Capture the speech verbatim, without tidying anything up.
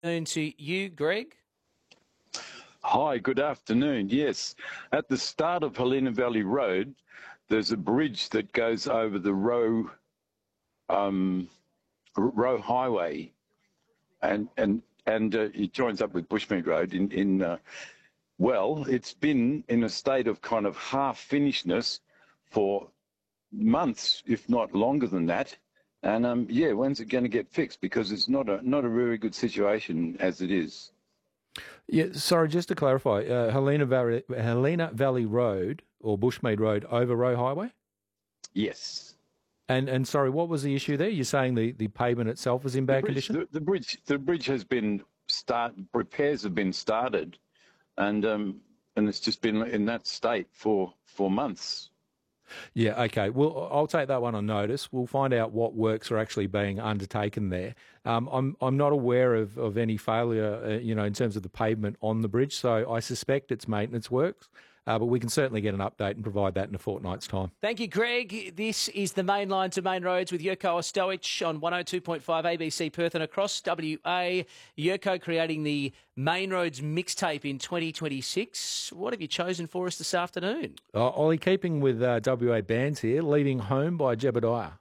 Afternoon to you, Greg. Hi, good afternoon. Yes, at the start of Helena Valley Road, there's a bridge that goes over the Roe um, Roe Highway, and and and uh, it joins up with Bushmead Road. In in uh, well, it's been in a state of kind of half finishedness for months, if not longer than that. And um, yeah, when's it going to get fixed? Because it's not a not a very good situation as it is. Yeah, sorry, just to clarify, uh, Helena Valley, Helena Valley Road or Bushmead Road over Roe Highway? Yes. And and sorry, what was the issue there? You're saying the, the pavement itself is in The bad bridge, condition? the, the bridge, the bridge has been start. Repairs have been started, and um, and it's just been in that state for for months. Yeah, okay. Well, I'll take that one on notice. We'll find out what works are actually being undertaken there. Um, I'm I'm not aware of, of any failure, uh, you know, in terms of the pavement on the bridge, so I suspect it's maintenance works. Uh, but we can certainly get an update and provide that in a fortnight's time. Thank you, Greg. This is the Main Line to Main Roads with Yurko Ostowich on one oh two point five A B C Perth and across W A. Yurko creating the Main Roads mixtape in twenty twenty-six. What have you chosen for us this afternoon? Uh, Ollie, keeping with uh, W A bands here, Leading Home by Jebediah.